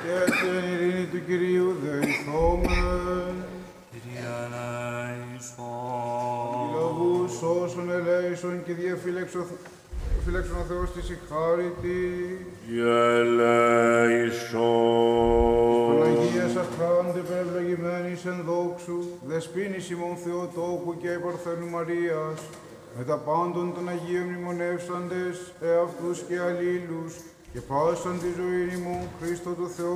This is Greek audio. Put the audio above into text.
Και την ειρήνη του Κυρίου δεηθόμεν. Κύριε ελέησον. Λαβούς όσων ελέησον και διαφύλαξον ο Θεός της η χάρη της. Κύριε ελέησον. Παναγίας αχράντε περευλογημένης εν δόξου, δεσποίνης ημών Θεοτόκου και Παρθένου Μαρίας, με τα πάντων των Αγίων μνημονεύσαντες, εαυτούς και αλλήλους, και πάσαν τη ζωή ημών Χριστό το Θεό